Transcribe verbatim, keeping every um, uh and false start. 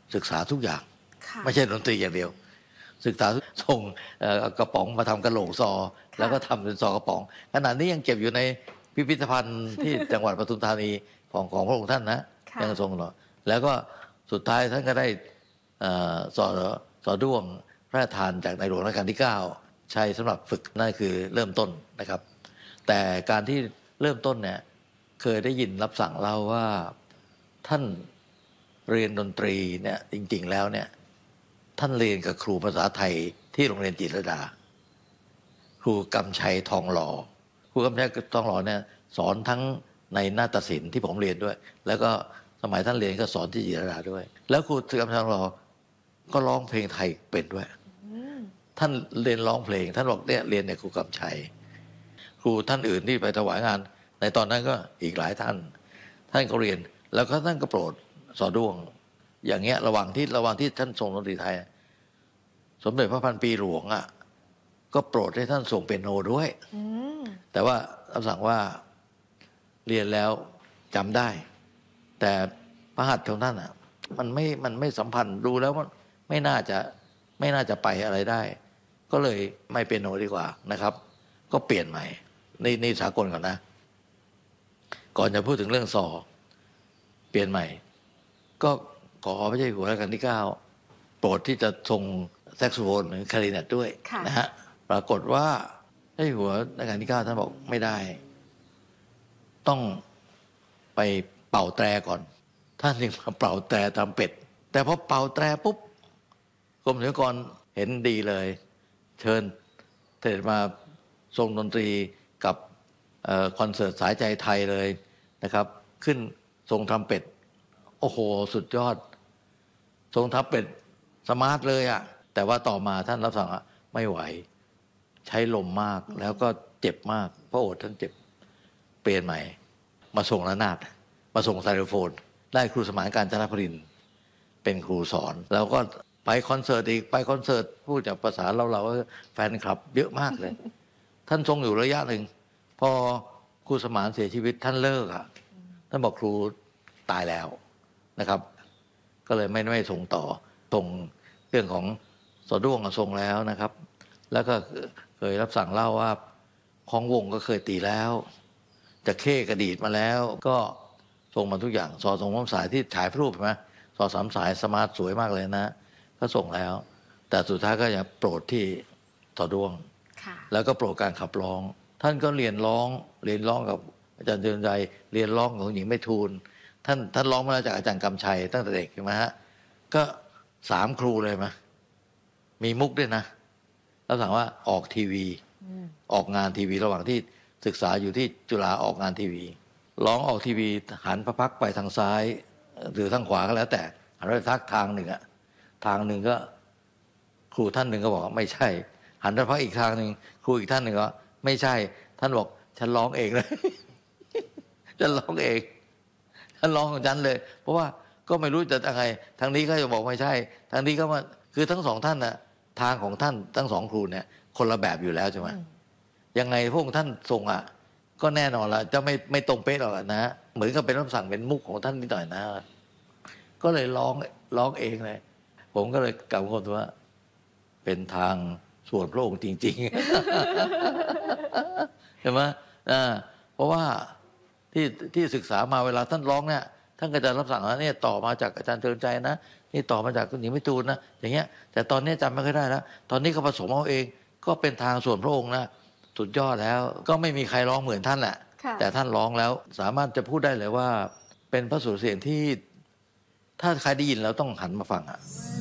ศึกษาทุกอย่างไม่ใช่ดนตรีอย่างเดียวศึกษาส่งกระป๋องมาทำกระโหลกซอแล้วก็ทำเป็นซอกระป๋องขณะนี้ยังเก็บอยู่ในพิพิธภัณฑ์ที่จังหวัดปทุมธานีของของพระองค์ท่านนะยังทรงหล่อแล้วก็สุดท้ายท่านก็ได้สอสอด้วงพระราชทานจากในหลวงรัชกาลที่เก้าใช้สำหรับฝึกนั่นคือเริ่มต้นนะครับแต่การที่เริ่มต้นเนี่ยเคยได้ยินรับสั่งเล่าว่าท่านเรียนดนตรีเนี่ยจริงๆแล้วเนี่ยท่านเรียนกับครูภาษาไทยที่โรงเรียนจิตรลดาครูกำชัยทองหล่อครูกำชัยทองหล่อเนี่ยสอนทั้งในนาฏศิลป์ที่ผมเรียนด้วยแล้วก็สมัยท่านเรียนก็สอนที่จิตรลดาด้วยแล้วครูกำชัยทองหล่อก็ร้องเพลงไทยเป็นด้วยท่านเรียนร้องเพลงท่านบอกเนี่ยเรียนในครูกำชัยครูท่านอื่นที่ไปถวายงานในตอนนั้นก็อีกหลายท่านท่านก็เรียนแล้วก็ท่านก็โปรดสอด้วงอย่างเงี้ยระหว่างที่ระหว่างที่ท่านทรงดนตรีไทยสมเด็จพระพันปีหลวงอ่ะก็โปรดให้ท่านส่งเปียโนด้วยแต่ว่ารับสั่งว่าเรียนแล้วจำได้แต่พระหัตถ์ของท่านอ่ะมันไม่มันไม่สัมพันธ์ดูแล้วมันไม่น่าจะไม่น่าจะไปอะไรได้ก็เลยไม่เปียโนดีกว่านะครับก็เปลี่ยนใหม่ในในสากลก่อนนะก่อนจะพูดถึงเรื่องซอเปลี่ยนใหม่ก็ขอพระเจ้าอยู่หัวรัชกาลที่เก้าโปรดที่จะทรงแซกโซโฟนหรือคลาริเนตด้วยนะฮะปรากฏว่าพระเจ้าอยู่หัวรัชกาลที่เก้าท่านบอกไม่ได้ต้องไปเป่าแตรก่อนท่านจึงมาเป่าแตรตามเป็ดแต่พอเป่าแตรปุ๊บกรมศิลปากรเห็นดีเลยเชิญเสด็จมาทรงดนตรีกับคอนเสิร์ตสายใจไทยเลยนะครับขึ้นทรงทำเป็ดโอ้โหสุดยอดทรงทำเป็ดสมาร์ทเลยอะแต่ว่าต่อมาท่านรับสั่งไม่ไหวใช้ลมมากแล้วก็เจ็บมากพระโอษฐ์ท่านเจ็บเปลี่ยนใหม่มาส่งระนาดมาส่งไซโลโฟนได้ครูสมานกาญจนพรินทร์เป็นครูสอนแล้วก็ไปคอนเสิร์ตอีกไปคอนเสิร์ตพูดจากภาษาเราเราแฟนคลับเยอะมากเลยท่านทรงอยู่ระยะหนึ่งพอครูสมานเสียชีวิตท่านเลิกอ่ะท่านบอกครูตายแล้วนะครับก็เลยไม่ไม่ส่งต่อส่งเรื่องของสอด้วงส่งแล้วนะครับแล้วก็เคยรับสั่งเล่าว่าของวงก็เคยตีแล้วจะเข้กระดีดมาแล้วก็ส่งมาทุกอย่างสอสองสามสายที่ฉายรูปใช่ไหมสอสามสายสมาร์ทสวยมากเลยนะก็ส่งแล้วแต่สุดท้ายก็ยังโปรดที่สอด้วงแล้วก็โปรดการขับร้องท่านก็เรียนร้องเรียนร้องกับอาจารย์เตือนใจเรียนร้องของหญิงไม่ทูลท่านท่านร้องมาจากอาจารย์กำชัยตั้งแต่เด็กใช่ไหมฮะก็สามครูเลยมั้ยมีมุกด้วยนะแล้วสั่งว่าออกทีวีออกงานทีวีระหว่างที่ศึกษาอยู่ที่จุฬาออกงานทีวีร้องออกทีวีหันพระพักไปทางซ้ายหรือทางขวาก็แล้วแต่หันไปทักทางหนึ่งอะทางหนึ่งก็ครูท่านหนึ่งก็บอกไม่ใช่หันพระพักอีกทางหนึ่งครูอีกท่านหนึ่งก็ไม่ใช่ท่านบอกฉันร้องเองเลยฉันร้องเองท่านร้องของฉันเลยเพราะว่าก็ไม่รู้จะยังไงทางนี้ก็จะบอกไม่ใช่ทางนี้ก็มาคือทั้งสองท่านน่ะทางของท่านทั้งสองครูเนี่ยคนละแบบอยู่แล้วใช่ไหมยังไงพวกท่านทรงอ่ะก็แน่นอนละจะไม่ไม่ตรงเป๊ะหรอกนะเหมือนกับเป็นคำสั่งเป็นมุกของท่านนิดหน่อยนะก็เลยร้องร้องเองเลยผมก็เลยกล่าวคำว่าเป็นทางส่วนพระองค์จริงๆใช่ไหมอ่าเพราะว่าที่ที่ศึกษามาเวลาท่านร้องเนี่ยท่านก็จะรับสั่งว่าเนี่ยต่อมาจากอาจารย์เตือนใจนะนี่ต่อมาจากคุณหญิงไม่ตูนนะอย่างเงี้ยแต่ตอนนี้จำไม่ค่อยได้แล้วตอนนี้ก็ผสมเอาเองก็เป็นทางส่วนพระองค์นะสุดยอดแล้วก็ไม่มีใครร้องเหมือนท่านแหละแต่ท่านร้องแล้วสามารถจะพูดได้เลยว่าเป็นพระสุรเสียงที่ถ้าใครได้ยินแล้วต้องหันมาฟังอ่ะ